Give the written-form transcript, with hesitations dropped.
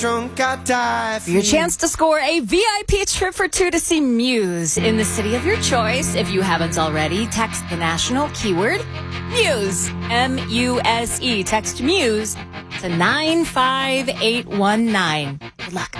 Drunk, I die For your chance to score a VIP trip for two to see Muse in the city of your choice. If you haven't already, text the national keyword Muse. M-U-S-E. Text Muse to 95819. Good luck.